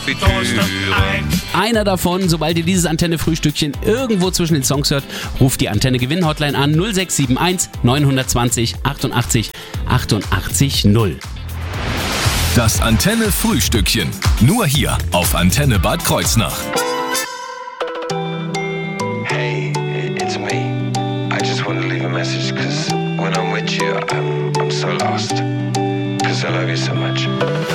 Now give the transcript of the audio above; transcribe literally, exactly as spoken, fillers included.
Konfitüre. Einer davon, sobald ihr dieses Antenne-Frühstückchen irgendwo zwischen den Songs hört, ruft die Antenne-Gewinn-Hotline an null sechs sieben eins neun zwei null achtundachtzig achtundachtzig null. Das Antenne-Frühstückchen. Nur hier auf Antenne Bad Kreuznach. Hey, it's me. I just want to leave a message because when I'm with you, I'm, I'm so lost. Because I love you so much.